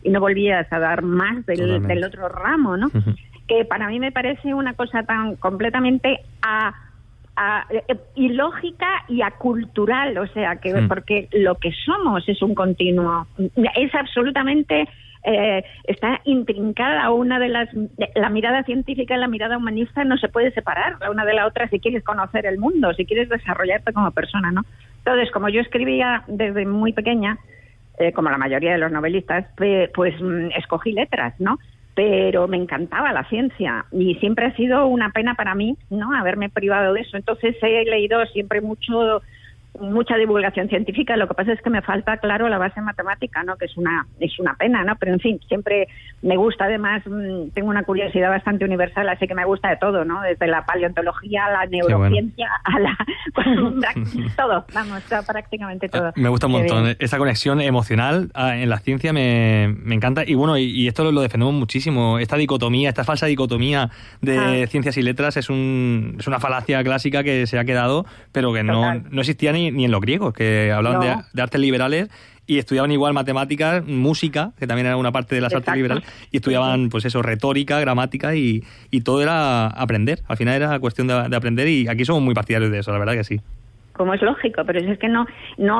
y no volvías a dar más del otro ramo, ¿no? Que para mí me parece una cosa tan completamente ilógica y acultural, o sea, que porque lo que somos es un continuo, es absolutamente... está intrincada la mirada científica y la mirada humanista no se puede separar la una de la otra si quieres conocer el mundo, si quieres desarrollarte como persona, ¿no? Entonces, como yo escribía desde muy pequeña, como la mayoría de los novelistas, pues escogí letras, ¿no? Pero me encantaba la ciencia y siempre ha sido una pena para mí, ¿no?, haberme privado de eso. Entonces he leído siempre mucha divulgación científica. Lo que pasa es que me falta, claro, la base matemática, ¿no?, que es una pena, ¿no? Pero en fin, siempre me gusta. Además, tengo una curiosidad bastante universal, así que me gusta de todo, ¿no? Desde la paleontología a la neurociencia, a la todo, vamos, prácticamente todo. Me gusta un montón esa conexión emocional en la ciencia, me encanta. Y bueno, y esto lo defendemos muchísimo. Esta dicotomía, esta falsa dicotomía de ciencias y letras es una falacia clásica que se ha quedado, pero que no existía ni en los griegos, que hablaban de artes liberales y estudiaban igual matemáticas, música, que también era una parte de las artes liberales, y estudiaban, pues eso, retórica, gramática, y todo era aprender. Al final era cuestión de aprender, y aquí somos muy partidarios de eso, la verdad que sí. Como es lógico, pero es que no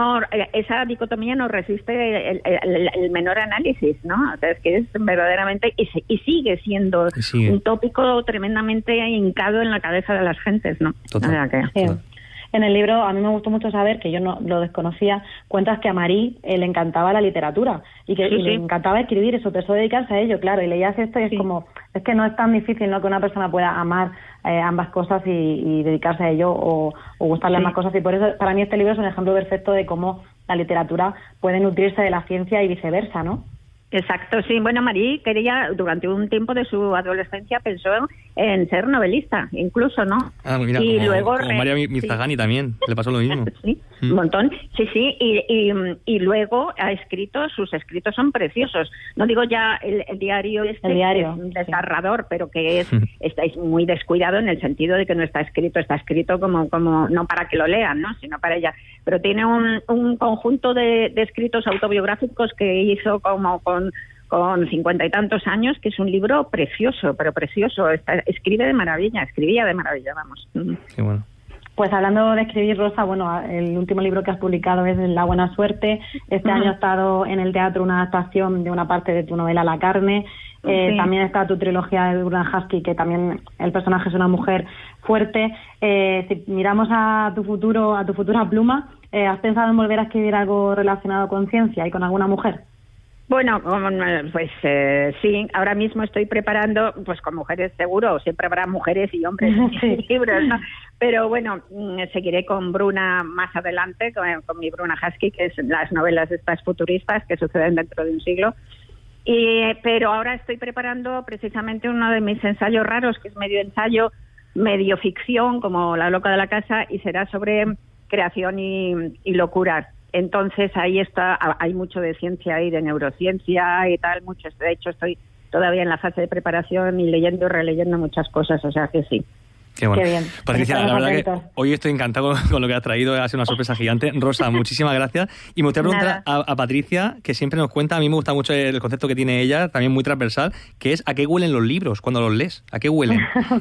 esa dicotomía no resiste el menor análisis, ¿no? O sea, es que es verdaderamente y sigue siendo un tópico tremendamente hincado en la cabeza de las gentes, ¿no? Total. O sea que, En el libro, a mí me gustó mucho saber, que yo no lo desconocía, cuentas que a Marie le encantaba la literatura y que le encantaba escribir, eso, empezó a dedicarse a ello, claro, y leías esto y es como, es que no es tan difícil, ¿no?, que una persona pueda amar ambas cosas y dedicarse a ello o gustarle ambas cosas, y por eso para mí este libro es un ejemplo perfecto de cómo la literatura puede nutrirse de la ciencia y viceversa, ¿no? Exacto, sí. Bueno, Marie quería, durante un tiempo de su adolescencia, pensó en ser novelista, incluso, ¿no? Ah, mira, y como luego María Mizrahi también, le pasó lo mismo. Sí, un montón. Sí, y luego ha escrito, sus escritos son preciosos. No digo ya el diario que es un desgarrador, pero que estáis muy descuidado en el sentido de que no está escrito como no para que lo lean, ¿no?, sino para ella. Pero tiene un conjunto de escritos autobiográficos que hizo como con 50 y tantos años, que es un libro precioso, pero precioso. Escribía de maravilla, vamos. Qué bueno. Pues hablando de escribir, Rosa, bueno, el último libro que has publicado es La buena suerte. Este año ha estado en el teatro una adaptación de una parte de tu novela La carne. También está tu trilogía de Bruna Husky, que también el personaje es una mujer fuerte. Si miramos a tu futura pluma, ¿has pensado en volver a escribir algo relacionado con ciencia y con alguna mujer? Bueno, pues sí, ahora mismo estoy preparando, pues con mujeres seguro, siempre habrá mujeres y hombres en libros, ¿no? Pero bueno, seguiré con Bruna más adelante, con mi Bruna Husky, que es las novelas estas futuristas que suceden dentro de un siglo. Pero ahora estoy preparando precisamente uno de mis ensayos raros, que es medio ensayo, medio ficción, como La loca de la casa, y será sobre creación y locura. Entonces ahí hay mucho de ciencia y de neurociencia y tal, mucho. De hecho estoy todavía en la fase de preparación y leyendo y releyendo muchas cosas, o sea que sí. Qué bueno. Qué bien. Patricia, la verdad que hoy estoy encantado con lo que has traído, ha sido una sorpresa gigante. Rosa, muchísimas gracias. Y me gustaría preguntar a Patricia, que siempre nos cuenta, a mí me gusta mucho el concepto que tiene ella, también muy transversal, que es ¿a qué huelen los libros cuando los lees? ¿A qué huelen?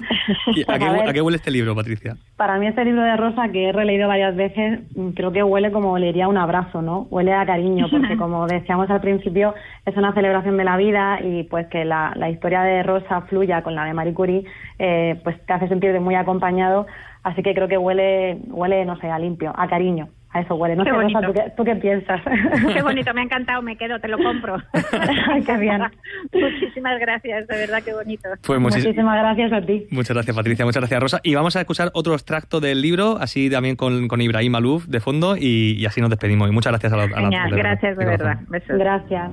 ¿A qué huele este libro, Patricia? Para mí este libro de Rosa, que he releído varias veces, creo que huele como olería un abrazo, ¿no? Huele a cariño, porque como decíamos al principio, es una celebración de la vida y pues que la historia de Rosa fluya con la de Marie Curie, pues te hace sentir muy acompañado, así que creo que huele, no sé, a limpio, a cariño, a eso huele. No sé, Rosa, ¿tú qué piensas? Qué bonito, me ha encantado, me quedo, te lo compro. Qué bien. Muchísimas gracias, de verdad, qué bonito. Pues muchísimas gracias a ti. Muchas gracias, Patricia, muchas gracias, Rosa. Y vamos a escuchar otro extracto del libro, así también con Ibrahim Alouf de fondo, y así nos despedimos. Y muchas gracias a la Genial, gracias, de verdad. Besos. Gracias.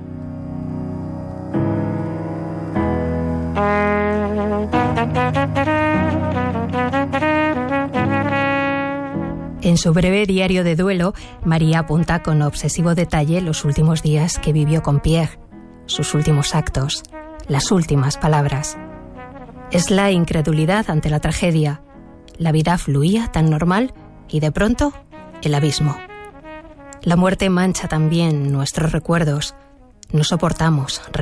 En su breve diario de duelo, María apunta con obsesivo detalle los últimos días que vivió con Pierre, sus últimos actos, las últimas palabras. Es la incredulidad ante la tragedia. La vida fluía tan normal y de pronto el abismo. La muerte mancha también nuestros recuerdos. No soportamos